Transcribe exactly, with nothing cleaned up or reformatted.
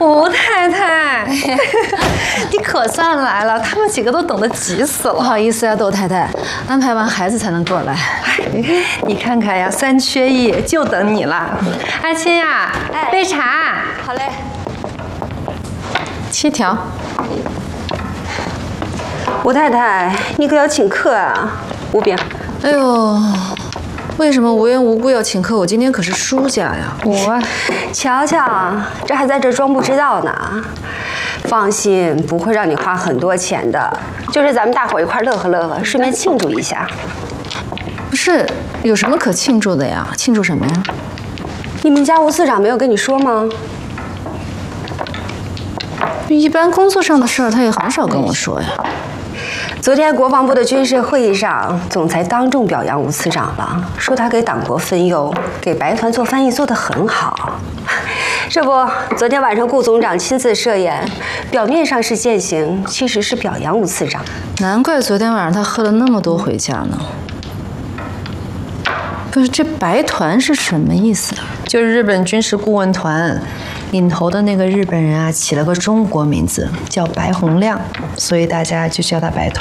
吴太太，你可算来了，他们几个都等得急死了。 不好意思呀，窦太太，安排完孩子才能过来。 你看看呀，三缺一，就等你了。阿青呀，哎、杯茶。 好嘞。 七条。 吴太太，你可要请客啊！吴饼。 哎呦。 为什么无缘无故要请客？我今天可是输家呀！ 我， 瞧瞧，这还在这装不知道呢。放心，不会让你花很多钱的，就是咱们大伙一块乐呵乐呵，顺便庆祝一下。 不是，有什么可庆祝的呀？庆祝什么呀？ 你们家吴司长没有跟你说吗？ 一般工作上的事儿，他也很少跟我说呀。 昨天国防部的军事会议上，总裁当众表扬吴司长了，说他给党国分忧，给白团做翻译做得很好。这不，昨天晚上顾总长亲自设宴，表面上是践行，其实是表扬吴司长。 难怪昨天晚上他喝了那么多回家呢。不是，这白团是什么意思啊？ 就是日本军事顾问团。 领头的那个日本人啊，起了个中国名字，叫白洪亮，所以大家就叫他白团。